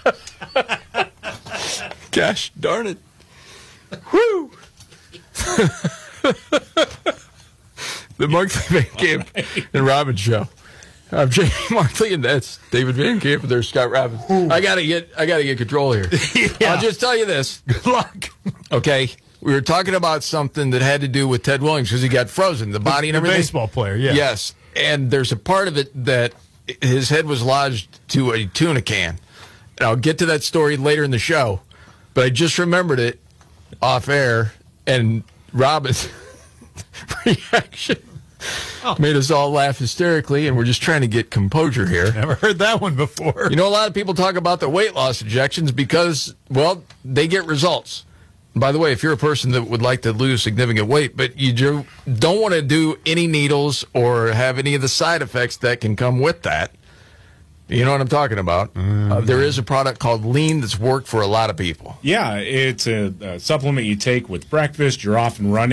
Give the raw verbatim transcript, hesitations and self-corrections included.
Gosh darn it. Woo! The Markley Van Camp right. and Robbins show. I'm Jamie Markley, and that's David Van Camp, and there's Scott Robbins. Ooh. I gotta get, I gotta get control here. yeah. I'll just tell you this. Good luck. Okay, we were talking about something that had to do with Ted Williams because he got frozen, the body and the everything. Baseball player, yeah. Yes, and there's a part of it that his head was lodged to a tuna can. And I'll get to that story later in the show, but I just remembered it off air, and Robbins' reaction oh. made us all laugh hysterically, and we're just trying to get composure here. Never heard that one before. You know, a lot of people talk about the weight loss injections because, well, they get results. By the way, if you're a person that would like to lose significant weight, but you do, don't want to do any needles or have any of the side effects that can come with that, you know what I'm talking about. Mm-hmm. Uh, there is a product called Lean that's worked for a lot of people. Yeah, it's a, a supplement you take with breakfast. You're off and running.